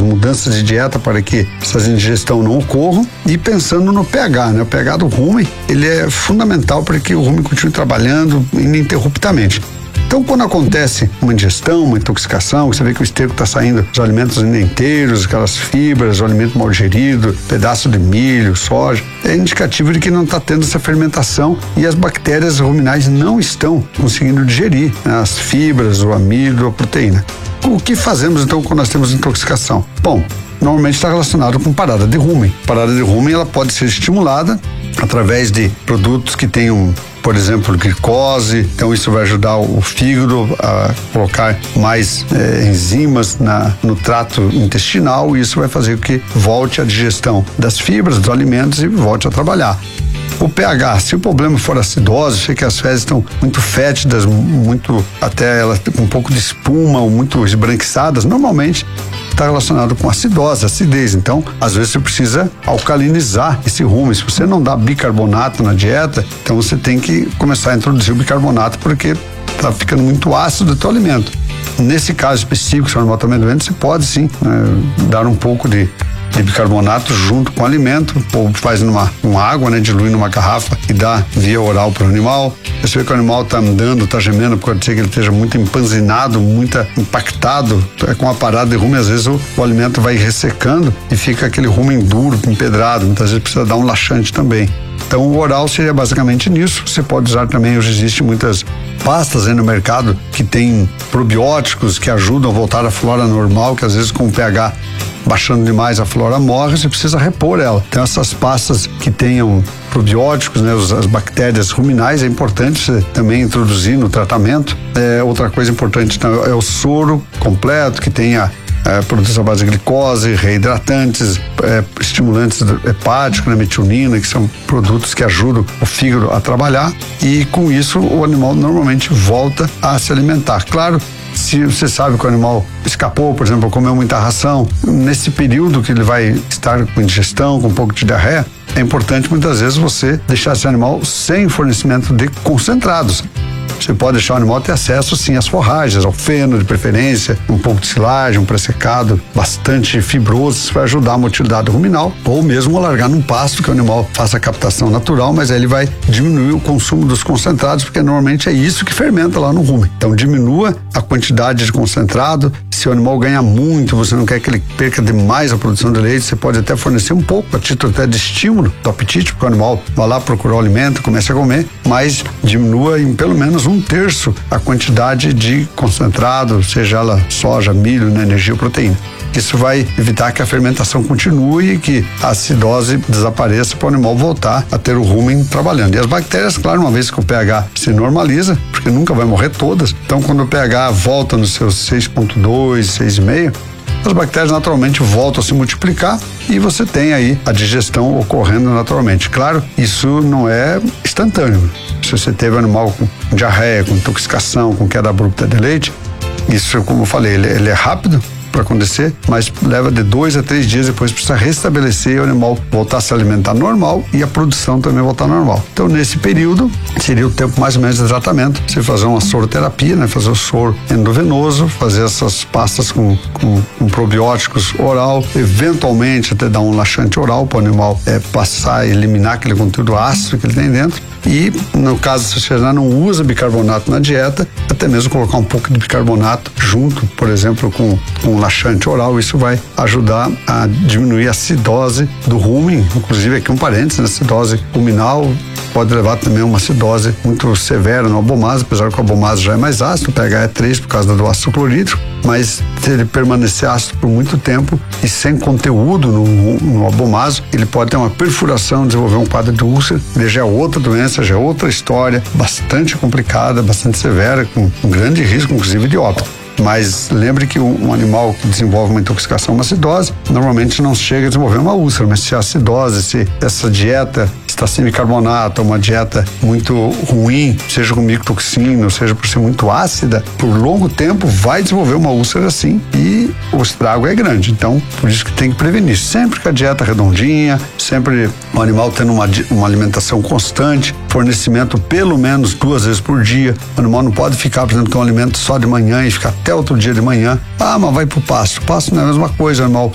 mudanças de dieta para que essas indigestão não ocorram, e pensando no pH, né? O pH do rumen, ele é fundamental para que o rumen continue trabalhando ininterruptamente. Então, quando acontece uma indigestão, uma intoxicação, você vê que o esterco está saindo dos alimentos inteiros, aquelas fibras, o alimento mal digerido, pedaço de milho, soja, é indicativo de que não está tendo essa fermentação e as bactérias ruminais não estão conseguindo digerir, né, as fibras, o amido, a proteína. O que fazemos então quando nós temos intoxicação? Bom, normalmente está relacionado com parada de rumen. Parada de rumen, ela pode ser estimulada através de produtos que tenham, por exemplo, glicose. Então isso vai ajudar o fígado a colocar mais enzimas no trato intestinal, e isso vai fazer com que volte a digestão das fibras, dos alimentos, e volte a trabalhar. O pH, se o problema for acidose, sei que as fezes estão muito fétidas, muito, até elas com um pouco de espuma ou muito esbranquiçadas, normalmente está relacionado com acidose, acidez. Então, às vezes você precisa alcalinizar esse rumen. Se você não dá bicarbonato na dieta, então você tem que começar a introduzir o bicarbonato, porque está ficando muito ácido o teu alimento. Nesse caso específico, se o animal está meio doente, você pode sim dar um pouco de bicarbonato junto com o alimento, ou faz uma água, né, dilui numa garrafa e dá via oral para o animal. Você vê que o animal está andando, está gemendo, pode ser que ele esteja muito empanzinado, muito impactado com a parada de rumen. Às vezes o alimento vai ressecando e fica aquele rumen duro, empedrado. Muitas vezes precisa dar um laxante também. Então o oral seria basicamente nisso. Você pode usar também, hoje existem muitas pastas aí no mercado que tem probióticos que ajudam a voltar à flora normal, que às vezes com o pH baixando demais a flora morre, você precisa repor ela. Então essas pastas que tenham probióticos, né, as bactérias ruminais, é importante você também introduzir no tratamento. Outra coisa importante é o soro completo, que tenha produtos à base de glicose, reidratantes, estimulantes hepáticos, né, metionina, que são produtos que ajudam o fígado a trabalhar, e com isso o animal normalmente volta a se alimentar. Claro, se você sabe que o animal escapou, por exemplo, comeu muita ração, nesse período que ele vai estar com indigestão, com um pouco de diarreia, é importante muitas vezes você deixar esse animal sem fornecimento de concentrados. Você pode deixar o animal ter acesso, sim, às forragens, ao feno de preferência, um pouco de silagem, um pré-secado bastante fibroso. Isso vai ajudar a motilidade ruminal, ou mesmo largar num pasto que o animal faça a captação natural, mas aí ele vai diminuir o consumo dos concentrados, porque normalmente é isso que fermenta lá no rumen. Então diminua a quantidade de concentrado. Se o animal ganha muito, você não quer que ele perca demais a produção de leite, você pode até fornecer um pouco, a título até de estímulo do apetite, porque o animal vai lá procurar o alimento, comece a comer, mas diminua em pelo menos 1/3 a quantidade de concentrado, seja ela soja, milho, né, energia ou proteína. Isso vai evitar que a fermentação continue e que a acidose desapareça para o animal voltar a ter o rumen trabalhando. E as bactérias, claro, uma vez que o pH se normaliza, porque nunca vai morrer todas, então quando o pH volta nos seus 6,2, 6,5, as bactérias naturalmente voltam a se multiplicar e você tem aí a digestão ocorrendo naturalmente. Claro, isso não é instantâneo. Se você teve um animal com diarreia, com intoxicação, com queda abrupta de leite, isso, como eu falei, ele é rápido para acontecer, mas leva de 2 a 3 dias depois, precisa restabelecer, o animal voltar a se alimentar normal e a produção também voltar normal. Então, nesse período, seria o tempo mais ou menos de tratamento. Você fazer uma soroterapia, né? Fazer o soro endovenoso, fazer essas pastas com probióticos oral, eventualmente até dar um laxante oral para o animal passar e eliminar aquele conteúdo ácido que ele tem dentro. E, no caso, se você já não usa bicarbonato na dieta, até mesmo colocar um pouco de bicarbonato junto, por exemplo, com um laxante oral, isso vai ajudar a diminuir a acidose do rumen. Inclusive, aqui um parênteses, a acidose ruminal pode levar também a uma acidose muito severa no albomase, apesar que o albomase já é mais ácido, o pH é 3 por causa do ácido clorídrico, mas se ele permanecer ácido por muito tempo e sem conteúdo no albomase, ele pode ter uma perfuração, desenvolver um quadro de úlcera, já é outra doença, já é outra história, bastante complicada, bastante severa, com um grande risco, inclusive, de óbito. Mas lembre que um animal que desenvolve uma intoxicação, uma acidose, normalmente não chega a desenvolver uma úlcera, mas se a acidose, se essa dieta está sem bicarbonato, uma dieta muito ruim, seja com micotoxina, seja por ser muito ácida, por longo tempo vai desenvolver uma úlcera sim, e o estrago é grande. Então, por isso que tem que prevenir. Sempre com a dieta redondinha, sempre o animal tendo uma alimentação constante, fornecimento pelo menos 2 vezes por dia. O animal não pode ficar, por exemplo, com um alimento só de manhã e ficar até outro dia de manhã. Ah, mas vai pro pasto. O pasto não é a mesma coisa, o animal